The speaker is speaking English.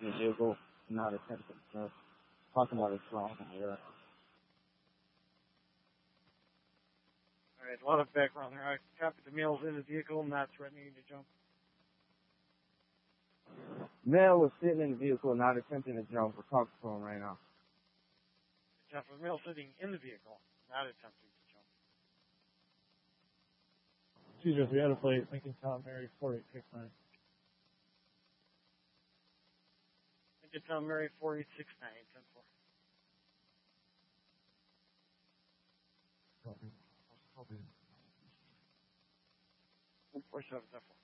in the vehicle, not attempting to talking about it's wrong. Yeah. Alright, a lot of background there. I copied the males in the vehicle, not threatening to jump. Male was sitting in the vehicle, not attempting to jump. We're talking to him right now. Jeff, a male sitting in the vehicle, not attempting to jump. Jesus, we had a plate, Lincoln Town Mary 4869. Lincoln Town Mary 4869, 10-4. Copy. 147, 10-4.